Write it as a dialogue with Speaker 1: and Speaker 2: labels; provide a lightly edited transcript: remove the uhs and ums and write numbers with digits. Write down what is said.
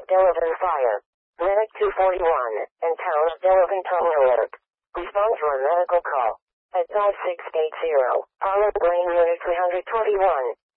Speaker 1: Delavan Fire. Medic 241, and Towers Delavan Tunnel Alert. Respond to a medical call. At 5680, Harlan Blaine Unit 321.